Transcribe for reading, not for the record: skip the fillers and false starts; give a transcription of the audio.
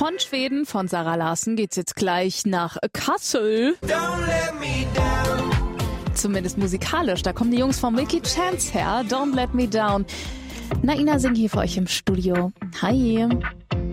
Von Schweden, von Zara Larsson, geht's jetzt gleich nach Kassel. Don't let me down. Zumindest musikalisch. Da kommen die Jungs von Milky Chance her. Don't Let Me Down. Naina singt hier für euch im Studio. Hi.